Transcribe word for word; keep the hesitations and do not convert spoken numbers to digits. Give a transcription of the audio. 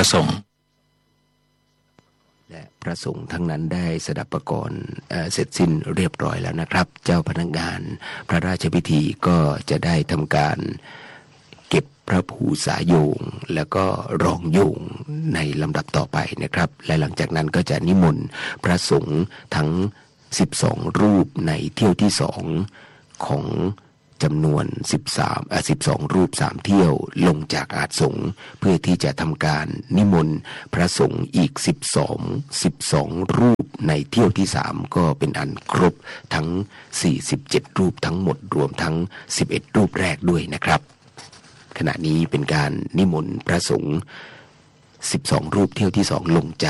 ระสงฆ์และพระสงฆ์ทั้งนั้นได้สดับประกรณ์เสร็จสิ้นเรียบร้อยแล้วนะครับเจ้าพนักงานพระราชพิธีก็จะได้ทำการเก็บพระภูษาโยงแล้วก็รองโยงในลำดับต่อไปนะครับและหลังจากนั้นก็จะนิมนต์พระสงฆ์ทั้งสิบสองรูปในเที่ยวที่สองของจำนวนสิบสามอ่ะสิบสองรูปสามเที่ยวลงจากอาสงฆ์เพื่อที่จะทำการนิมนต์พระสงฆ์อีกสิบสอง สิบสองรูปในเที่ยวที่สามก็เป็นอันครบทั้งสี่สิบเจ็ดรูปทั้งหมดรวมทั้งสิบเอ็ดรูปแรกด้วยนะครับขณะนี้เป็นการนิมนต์พระสงฆ์สิบสองรูปเที่ยวที่สองลงจาก